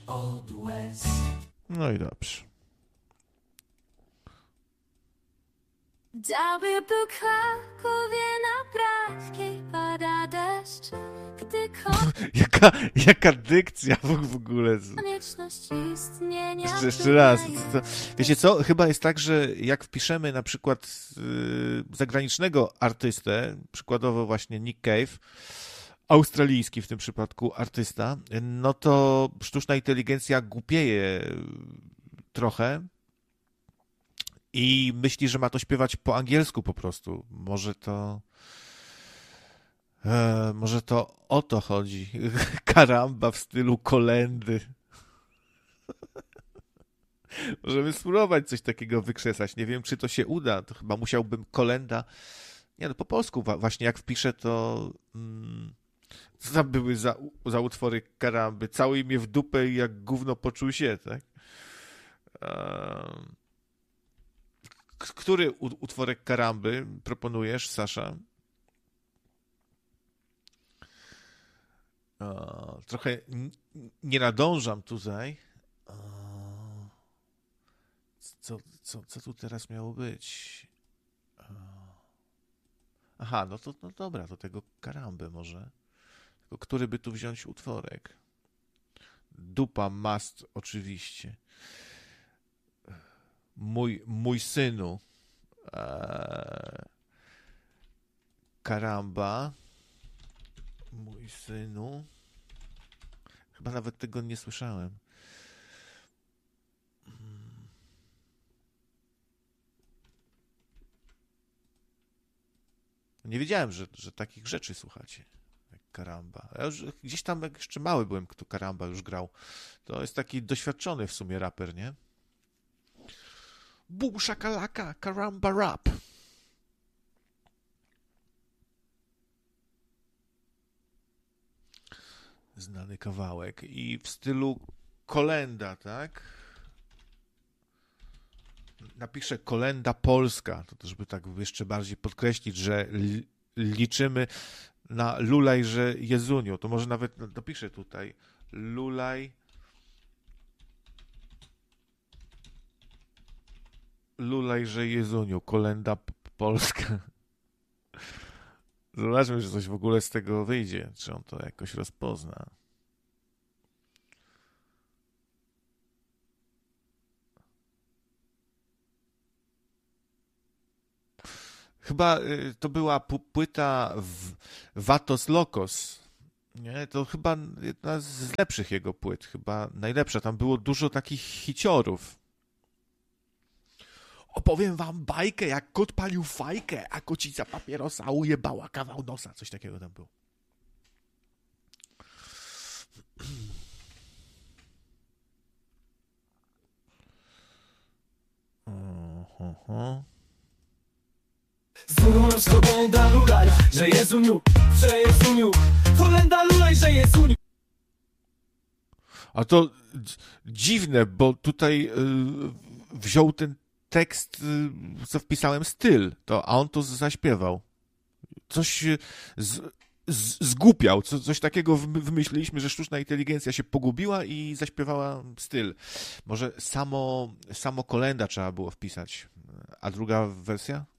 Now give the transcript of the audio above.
Old West. No i dobrze. Dałby Bóg Krakowie na bratkiej pada deszcz, gdy Jaka dykcja w ogóle. konieczność istnienia. Jeszcze raz. Wiecie co? Chyba jest tak, że jak wpiszemy na przykład zagranicznego artystę, przykładowo właśnie Nick Cave, australijski w tym przypadku artysta, no to sztuczna inteligencja głupieje trochę i myśli, że ma to śpiewać po angielsku po prostu. Może to o to chodzi. Karamba w stylu kolendy. Możemy spróbować coś takiego wykrzesać. Nie wiem, czy to się uda. To chyba musiałbym kolenda. Nie, no po polsku właśnie jak wpiszę, to co tam były za utwory karamby? Całuj mnie w dupę i jak gówno poczuł się, tak? Który utworek karamby proponujesz, Sasza? Trochę nie nadążam tutaj. Co tu teraz miało być? Aha, no dobra, to tego karambę może. Tylko który by tu wziąć utworek? Dupa must oczywiście. Mój synu. Karamba. Mój synu. Chyba nawet tego nie słyszałem. Nie wiedziałem, że takich rzeczy słuchacie. Jak Karamba. Ja już gdzieś tam, jak jeszcze mały byłem, kto Karamba już grał. To jest taki doświadczony w sumie raper, nie? Bum shakalaka, Karamba rap. Znany kawałek. I w stylu kolenda, tak? Napiszę kolenda polska, to żeby tak jeszcze bardziej podkreślić, że liczymy na Lulajże Jezuniu. To może nawet dopiszę tutaj Lulajże Jezuniu, kolenda polska. Zobaczmy, czy coś w ogóle z tego wyjdzie, czy on to jakoś rozpozna. Chyba to była płyta Vatos Locos. Nie, to chyba jedna z lepszych jego płyt, chyba najlepsza. Tam było dużo takich hiciorów. Opowiem wam bajkę, jak kot palił fajkę, a kocica papierosa ujebała kawał nosa. Coś takiego tam było. Zuniu z kolenda lulaj, że Jezuniu, kolenda lulaj, że Jezuniu. A to dziwne, bo tutaj wziął ten tekst, co wpisałem, styl, a on to zaśpiewał. Coś zgłupiał, coś takiego wymyśliliśmy, że sztuczna inteligencja się pogubiła i zaśpiewała styl. Może samo kolenda trzeba było wpisać. A druga wersja?